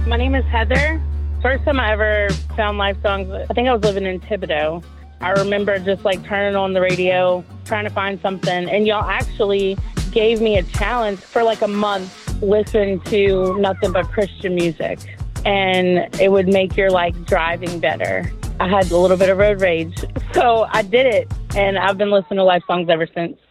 My name is Heather. First time I ever found live songs, I think I was living in Thibodaux. I remember just like turning on the radio, trying to find something, and y'all actually gave me a challenge for like a month. Listen to nothing but Christian music, and it would make your like driving better. I had a little bit of road rage, so I did it, and I've been listening to live songs ever since.